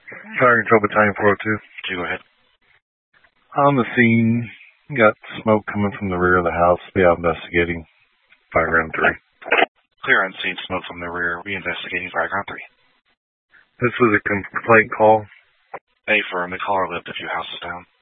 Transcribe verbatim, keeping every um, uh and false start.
Fire Control Battalion four oh two. Okay, go ahead. On the scene, got smoke coming from the rear of the house. Be out investigating. Fireground three. Clear on scene, smoke from the rear. Be investigating Fireground three. This was a complaint call. A firm, the caller lived a few houses down.